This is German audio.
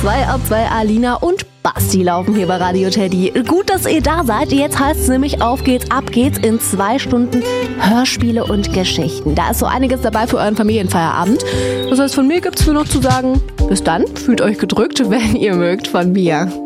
2 Alina und Basti laufen hier bei Radio Teddy. Gut, dass ihr da seid. Jetzt heißt es nämlich auf geht's, ab geht's in 2 Stunden Hörspiele und Geschichten. Da ist so einiges dabei für euren Familienfeierabend. Das heißt, von mir gibt's nur noch zu sagen, bis dann, fühlt euch gedrückt, wenn ihr mögt, von mir.